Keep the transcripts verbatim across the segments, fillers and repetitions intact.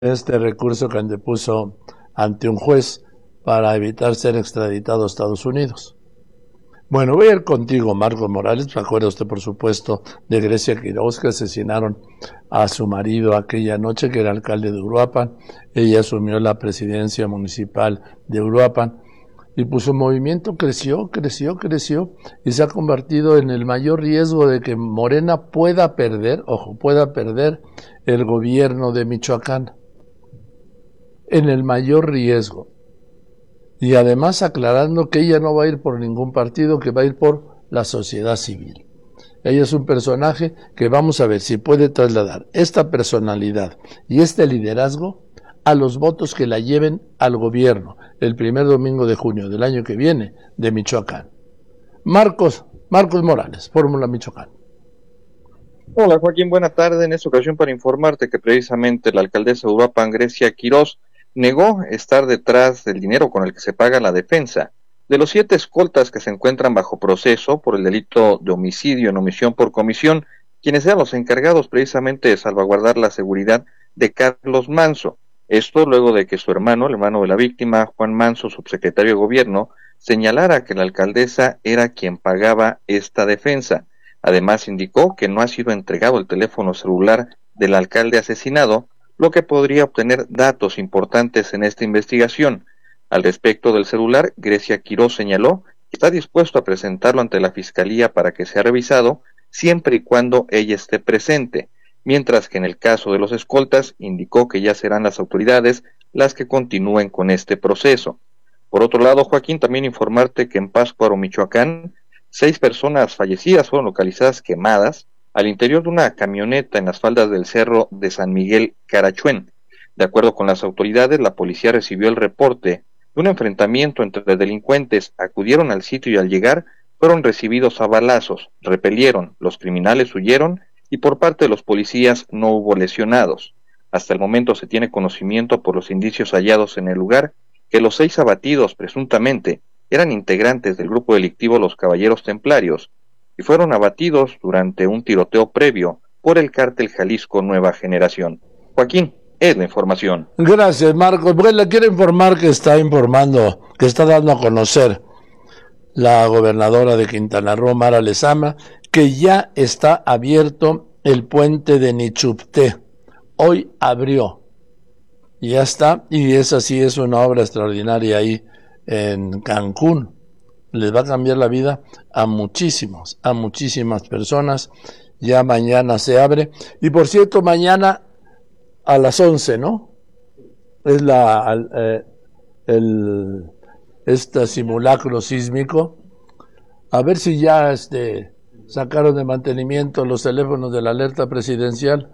este recurso que antepuso ante un juez para evitar ser extraditado a Estados Unidos. Bueno, voy a ir contigo, Marcos Morales. Me acuerda usted, por supuesto, de Grecia Quiroz, que asesinaron a su marido aquella noche, que era alcalde de Uruapan. Ella asumió la presidencia municipal de Uruapan y pues su movimiento creció, creció, creció y se ha convertido en el mayor riesgo de que Morena pueda perder, ojo, pueda perder el gobierno de Michoacán. En el mayor riesgo. Y además aclarando que ella no va a ir por ningún partido, que va a ir por la sociedad civil. Ella es un personaje que vamos a ver si puede trasladar esta personalidad y este liderazgo a los votos que la lleven al gobierno el primer domingo de junio del año que viene de Michoacán. Marcos, Marcos Morales, Fórmula Michoacán. Hola Joaquín, buena tarde. En esta ocasión para informarte que precisamente la alcaldesa de Uruapan, Grecia Quiroz, negó estar detrás del dinero con el que se paga la defensa de los siete escoltas que se encuentran bajo proceso por el delito de homicidio en omisión por comisión, quienes sean los encargados precisamente de salvaguardar la seguridad de Carlos Manso. Esto luego de que su hermano, el hermano de la víctima, Juan Manso, subsecretario de gobierno, señalara que la alcaldesa era quien pagaba esta defensa. Además indicó que no ha sido entregado el teléfono celular del alcalde asesinado, lo que podría obtener datos importantes en esta investigación. Al respecto del celular, Grecia Quiroz señaló que está dispuesto a presentarlo ante la Fiscalía para que sea revisado, siempre y cuando ella esté presente, mientras que en el caso de los escoltas indicó que ya serán las autoridades las que continúen con este proceso. Por otro lado, Joaquín, también informarte que en Pátzcuaro, Michoacán, seis personas fallecidas fueron localizadas quemadas al interior de una camioneta en las faldas del cerro de San Miguel Carachuén. De acuerdo con las autoridades, la policía recibió el reporte de un enfrentamiento entre delincuentes, acudieron al sitio y al llegar fueron recibidos a balazos, repelieron, los criminales huyeron y por parte de los policías no hubo lesionados. Hasta el momento se tiene conocimiento por los indicios hallados en el lugar que los seis abatidos presuntamente eran integrantes del grupo delictivo Los Caballeros Templarios, y fueron abatidos durante un tiroteo previo por el cártel Jalisco Nueva Generación. Joaquín, es la información. Gracias, Marcos. Pues le quiero informar que está informando, que está dando a conocer la gobernadora de Quintana Roo, Mara Lezama, que ya está abierto el puente de Nichupté. Hoy abrió. Ya está, y esa sí es una obra extraordinaria ahí en Cancún. Les va a cambiar la vida a muchísimos, a muchísimas personas. Ya mañana se abre. Y por cierto, mañana a las once, ¿no? Es la eh, el este simulacro sísmico. A ver si ya este sacaron de mantenimiento los teléfonos de la alerta presidencial,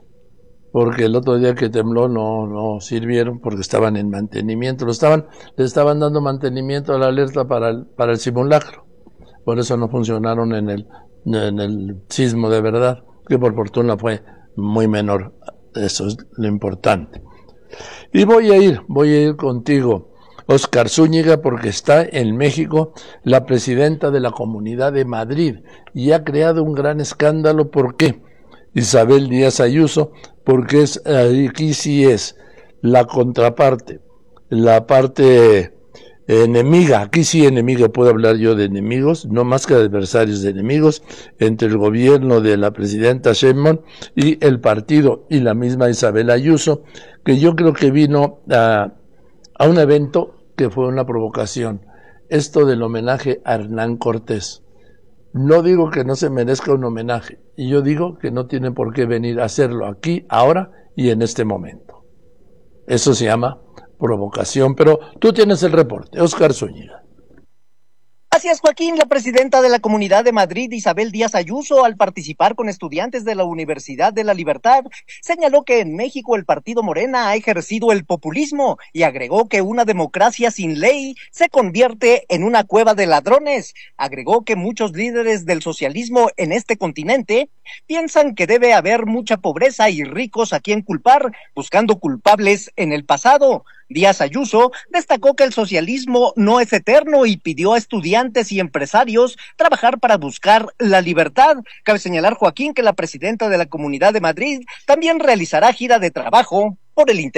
porque el otro día que tembló no, no sirvieron porque estaban en mantenimiento, lo estaban, le estaban dando mantenimiento a la alerta para el, para el simulacro, por eso no funcionaron en el, en el sismo de verdad, que por fortuna fue muy menor, eso es lo importante. Y voy a ir, voy a ir contigo, Óscar Zúñiga, porque está en México la presidenta de la Comunidad de Madrid y ha creado un gran escándalo. ¿Por qué? Isabel Díaz Ayuso, porque es, aquí sí es la contraparte, la parte enemiga, aquí sí enemiga, puedo hablar yo de enemigos, no más que de adversarios de enemigos, entre el gobierno de la presidenta Sheinbaum y el partido y la misma Isabel Ayuso, que yo creo que vino a, a un evento que fue una provocación, esto del homenaje a Hernán Cortés. No digo que no se merezca un homenaje, y yo digo que no tiene por qué venir a hacerlo aquí, ahora y en este momento. Eso se llama provocación, pero tú tienes el reporte, Óscar Zúñiga. Gracias, Joaquín. La presidenta de la Comunidad de Madrid, Isabel Díaz Ayuso, al participar con estudiantes de la Universidad de la Libertad, señaló que en México el partido Morena ha ejercido el populismo y agregó que una democracia sin ley se convierte en una cueva de ladrones. Agregó que muchos líderes del socialismo en este continente piensan que debe haber mucha pobreza y ricos a quien culpar, buscando culpables en el pasado. Díaz Ayuso destacó que el socialismo no es eterno y pidió a estudiantes y empresarios trabajar para buscar la libertad. Cabe señalar, Joaquín, que la presidenta de la Comunidad de Madrid también realizará gira de trabajo por el interés